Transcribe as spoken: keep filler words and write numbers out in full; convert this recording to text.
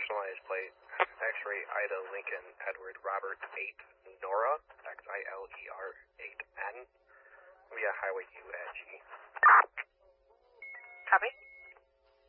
personalized plate, X-ray Ida Lincoln Edward Robert eight Nora, X I L E R eight N, via Highway U at G. Copy.